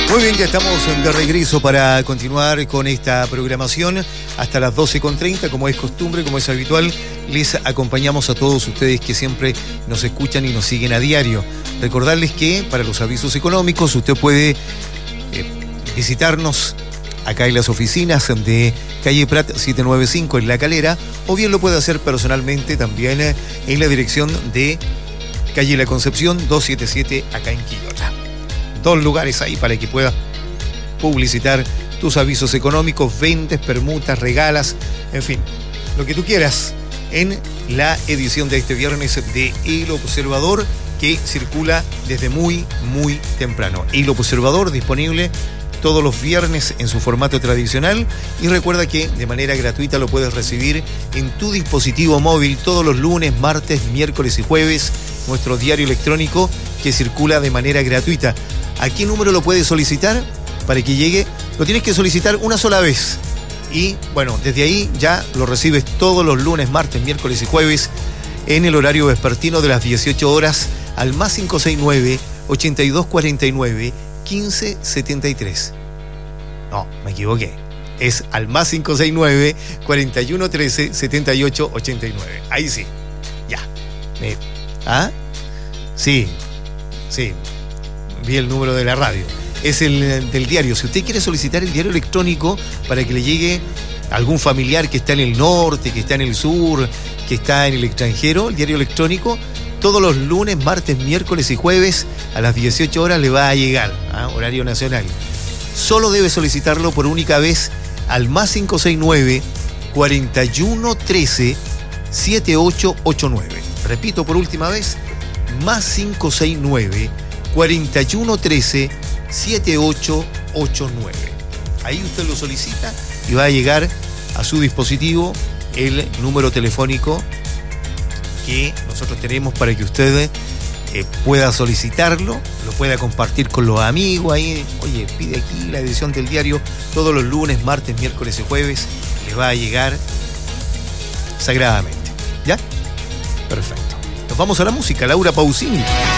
Muy bien, ya estamos de regreso para continuar con esta programación hasta las 12:30, como es costumbre, como es habitual. Les acompañamos a todos ustedes que siempre nos escuchan y nos siguen a diario. Recordarles que para los avisos económicos usted puede visitarnos acá en las oficinas de calle Prat 795 en La Calera, o bien lo puede hacer personalmente también en la dirección de calle La Concepción 277 acá en Quillota. Dos lugares ahí para que puedas publicitar tus avisos económicos, vendes, permutas, regalas, en fin, lo que tú quieras en la edición de este viernes de El Observador, que circula desde muy temprano. El Observador disponible todos los viernes en su formato tradicional, y recuerda que de manera gratuita lo puedes recibir en tu dispositivo móvil todos los lunes, martes, miércoles y jueves, nuestro diario electrónico que circula de manera gratuita. ¿A qué número lo puedes solicitar para que llegue? Lo tienes que solicitar una sola vez y bueno, desde ahí ya lo recibes todos los lunes, martes, miércoles y jueves en el horario vespertino de las 18 horas al más 569-8249-1573. No, me equivoqué. Es al más 569-4113-7889. Ahí sí. Ya. ¿Ah? Sí. Vi el número de la radio. Es el del diario. Si usted quiere solicitar el diario electrónico para que le llegue a algún familiar que está en el norte, que está en el sur, que está en el extranjero, el diario electrónico, todos los lunes, martes, miércoles y jueves a las 18 horas le va a llegar, horario nacional. Solo debe solicitarlo por única vez al más 569-4113-7889. Repito por última vez, más 569-4113-7889. Ahí usted lo solicita y va a llegar a su dispositivo el número telefónico que nosotros tenemos para que usted pueda solicitarlo, lo pueda compartir con los amigos ahí. Oye, pide aquí la edición del diario todos los lunes, martes, miércoles y jueves. Les va a llegar sagradamente. ¿Ya? Perfecto. Nos vamos a la música. Laura Pausini.